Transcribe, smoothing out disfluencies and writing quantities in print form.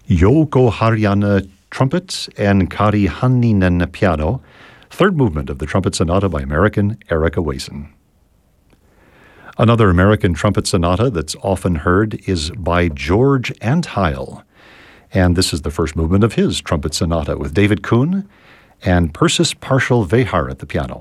Jouko Harjanne trumpet and Kari Hanninen piano, third movement of the Trumpet Sonata by American Erica Wason. Another American trumpet sonata that's often heard is by George Antheil, and this is the first movement of his trumpet sonata with David Kuhn and Persis Parshall Vehar at the piano.